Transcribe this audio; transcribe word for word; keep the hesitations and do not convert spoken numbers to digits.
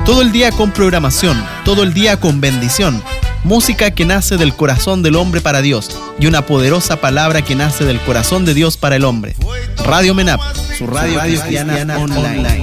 Todo el día con programación, todo el día con bendición. Música que nace del corazón del hombre para Dios y una poderosa palabra que nace del corazón de Dios para el hombre. Radio MENAP, su radio, radio cristiana, cristiana online. online.